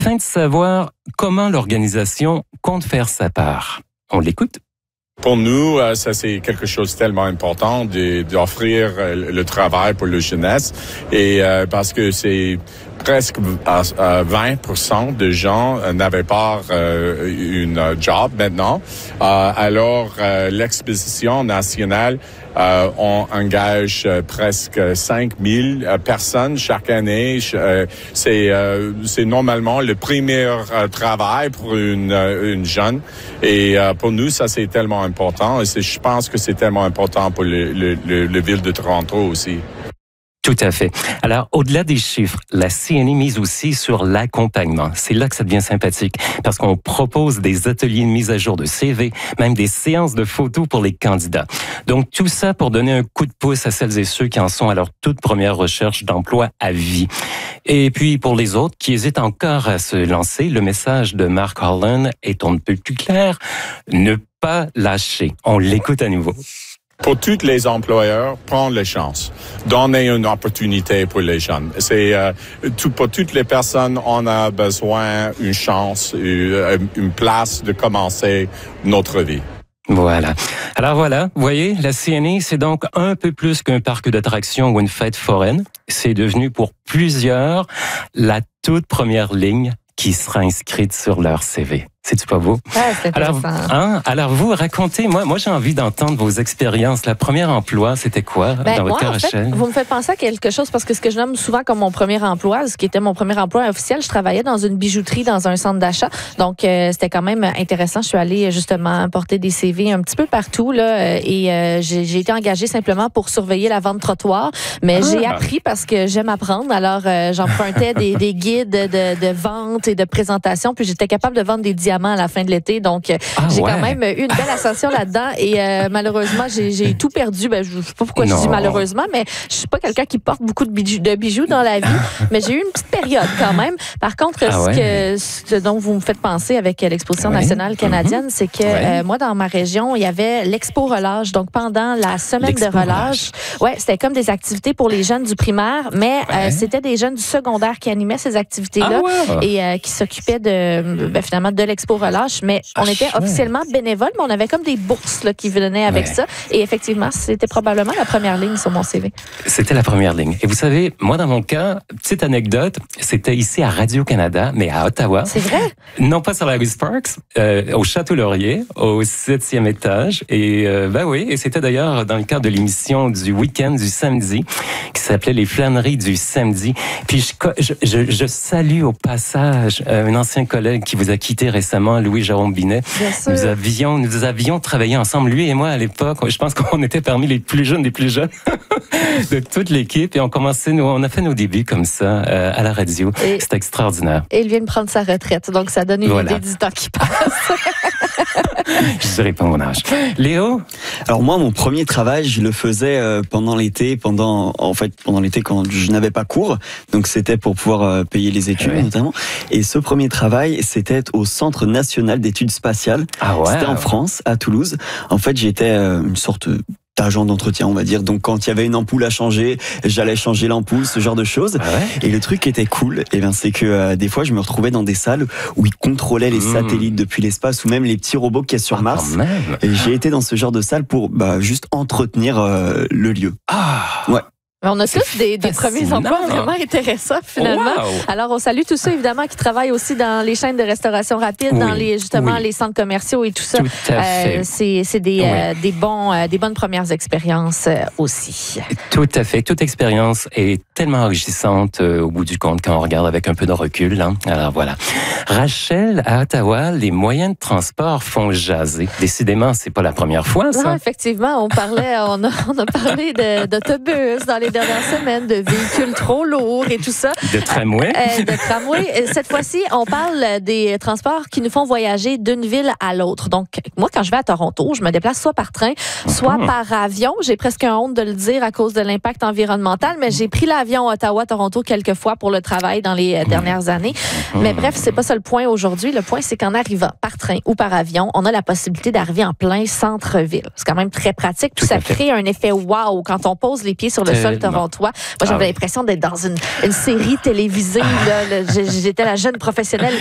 afin de savoir comment l'organisation compte faire sa part. On l'écoute. Pour nous, ça c'est quelque chose de tellement important d'offrir le travail pour la jeunesse et parce que c'est presque 20% de gens n'avaient pas une job maintenant. Alors l'exposition nationale on engage presque 5000 personnes chaque année. C'est normalement le premier travail pour une jeune. Et pour nous, ça c'est tellement important. Et je pense que c'est tellement important pour le ville de Toronto aussi. Tout à fait. Alors, au-delà des chiffres, la CNI mise aussi sur l'accompagnement. C'est là que ça devient sympathique, parce qu'on propose des ateliers de mise à jour de CV, même des séances de photos pour les candidats. Donc, tout ça pour donner un coup de pouce à celles et ceux qui en sont à leur toute première recherche d'emploi à vie. Et puis, pour les autres qui hésitent encore à se lancer, le message de Mark Holland est on ne peut plus clair. Ne pas lâcher. On l'écoute à nouveau. Pour tous les employeurs, prendre les chances. Donner une opportunité pour les jeunes. Pour toutes les personnes, on a besoin d'une chance, une place de commencer notre vie. Voilà. Alors voilà, vous voyez, la CNI, c'est donc un peu plus qu'un parc d'attractions ou une fête foraine. C'est devenu pour plusieurs la toute première ligne qui sera inscrite sur leur CV. C'est-tu pas beau? Ouais, c'est intéressant. Alors vous, racontez, moi j'ai envie d'entendre vos expériences. La première emploi, c'était quoi dans votre cas, Rachel? Vous me faites penser à quelque chose parce que ce que je nomme souvent comme mon premier emploi, ce qui était mon premier emploi officiel, je travaillais dans une bijouterie, dans un centre d'achat. Donc, c'était quand même intéressant. Je suis allée justement porter des CV un petit peu partout là, et j'ai été engagée simplement pour surveiller la vente trottoir. Mais j'ai appris parce que j'aime apprendre. Alors, j'empruntais des guides de vente et de présentation, puis j'étais capable de vendre des diamants à la fin de l'été. Donc, j'ai quand même eu une belle ascension là-dedans. Et malheureusement, j'ai tout perdu. Je ne sais pas pourquoi je dis malheureusement, mais je suis pas quelqu'un qui porte beaucoup de bijoux dans la vie. Mais j'ai eu une petite période quand même. Par contre, ce dont vous me faites penser avec l'Exposition nationale canadienne, c'est que moi, dans ma région, il y avait l'Expo Relâche. Donc, pendant la semaine de relâche, c'était comme des activités pour les jeunes du primaire, mais c'était des jeunes du secondaire qui animaient ces activités-là et qui s'occupaient finalement de l'Expo Relâche, mais on était officiellement bénévoles, mais on avait comme des bourses là, qui venaient avec ça. Et effectivement, c'était probablement la première ligne sur mon CV. C'était la première ligne. Et vous savez, moi, dans mon cas, petite anecdote, c'était ici à Radio-Canada, mais à Ottawa. C'est vrai? Non pas sur la rue Sparks, au Château-Laurier, au 7e étage. Et et c'était d'ailleurs dans le cadre de l'émission du week-end du samedi, qui s'appelait Les flâneries du samedi. Puis je salue au passage un ancien collègue qui vous a quitté récemment, Louis-Jérôme Binet. Nous avions travaillé ensemble, lui et moi à l'époque. Je pense qu'on était parmi les plus jeunes des plus jeunes de toute l'équipe. Et on a fait nos débuts comme ça à la radio. C'était extraordinaire. Et il vient de prendre sa retraite, donc ça donne une idée du temps qui passe. Je dirais pas mon âge. Léo? Alors moi, mon premier travail, je le faisais pendant l'été, pendant l'été quand je n'avais pas cours. Donc c'était pour pouvoir payer les études notamment. Et ce premier travail, c'était au Centre national d'études spatiales. C'était en France, à Toulouse. En fait, j'étais une sorte d'agent d'entretien, on va dire. Donc, quand il y avait une ampoule à changer, j'allais changer l'ampoule, ce genre de choses. Et le truc qui était cool, c'est que des fois, je me retrouvais dans des salles où ils contrôlaient les satellites depuis l'espace ou même les petits robots qu'il y a sur Mars. Et j'ai été dans ce genre de salle pour juste entretenir le lieu. On a tous des premiers emplois vraiment intéressants, finalement. Alors, on salue tous ceux, évidemment, qui travaillent aussi dans les chaînes de restauration rapide, dans les centres commerciaux et tout ça. Tout à fait. C'est des bonnes premières expériences aussi. Tout à fait. Toute expérience est tellement enrichissante au bout du compte quand on regarde avec un peu de recul. Alors, voilà. Rachel, à Ottawa, les moyens de transport font jaser. Décidément, c'est pas la première fois, ça. Non, effectivement, on a parlé d'autobus dans les dernières semaines, de véhicules trop lourds et tout ça. De tramway. Cette fois-ci, on parle des transports qui nous font voyager d'une ville à l'autre. Donc, moi, quand je vais à Toronto, je me déplace soit par train, soit par avion. J'ai presque honte de le dire à cause de l'impact environnemental, mais j'ai pris l'avion Ottawa-Toronto quelques fois pour le travail dans les dernières années. Mais bref, c'est pas ça le point aujourd'hui. Le point, c'est qu'en arrivant par train ou par avion, on a la possibilité d'arriver en plein centre-ville. C'est quand même très pratique. Tout ça crée un effet wow quand on pose les pieds sur le sol torontois. Moi, j'avais l'impression d'être dans une série télévisée. Là, j'étais la jeune professionnelle